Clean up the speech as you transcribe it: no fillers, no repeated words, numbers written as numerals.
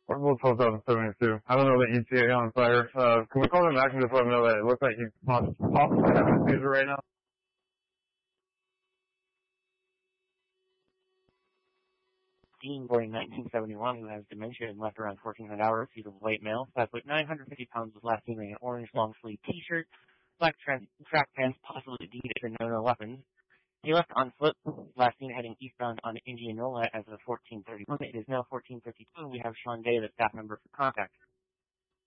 Portable 12,072. I don't know the ETA on fire. Can we call them back and just let them know that it looks like you possibly have a seizure right now? Dean, born in 1971, who has dementia and left around 1400 hours. He's a white male, 5'9", 150 pounds, was last seen wearing an orange long-sleeve t-shirt, black track pants, possibly Adidas, and no weapons. He left on foot, last seen heading eastbound on Indianola as of 14:31. It is now 14:52. We have Sean Day, the staff member, for contact.